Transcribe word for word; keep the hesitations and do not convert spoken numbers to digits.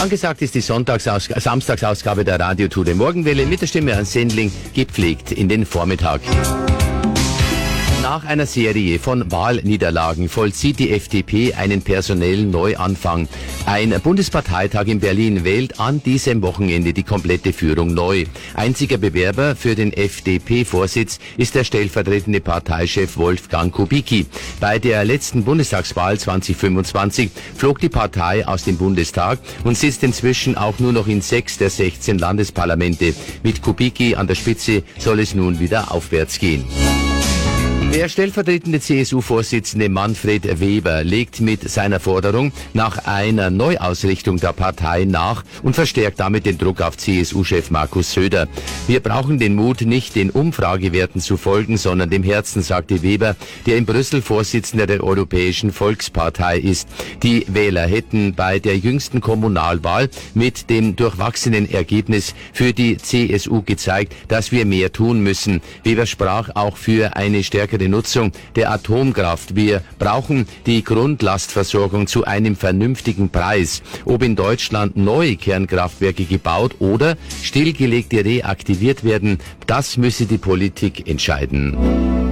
Angesagt ist die Sonntagsaus- Samstagsausgabe der Radio-Tour der Morgenwelle mit der Stimme Hans Sendling, gepflegt in den Vormittag. Nach einer Serie von Wahlniederlagen vollzieht die F D P einen personellen Neuanfang. Ein Bundesparteitag in Berlin wählt an diesem Wochenende die komplette Führung neu. Einziger Bewerber für den F D P-Vorsitz ist der stellvertretende Parteichef Wolfgang Kubicki. Bei der letzten Bundestagswahl zwanzig fünfundzwanzig flog die Partei aus dem Bundestag und sitzt inzwischen auch nur noch in sechs der sechzehn Landesparlamente. Mit Kubicki an der Spitze soll es nun wieder aufwärts gehen. Der stellvertretende C S U-Vorsitzende Manfred Weber legt mit seiner Forderung nach einer Neuausrichtung der Partei nach und verstärkt damit den Druck auf C S U-Chef Markus Söder. Wir brauchen den Mut, nicht den Umfragewerten zu folgen, sondern dem Herzen, sagte Weber, der in Brüssel Vorsitzender der Europäischen Volkspartei ist. Die Wähler hätten bei der jüngsten Kommunalwahl mit dem durchwachsenen Ergebnis für die C S U gezeigt, dass wir mehr tun müssen. Weber sprach auch für eine stärkere Nutzung der Atomkraft. Wir brauchen die Grundlastversorgung zu einem vernünftigen Preis. Ob in Deutschland neue Kernkraftwerke gebaut oder stillgelegte reaktiviert werden, das müsse die Politik entscheiden.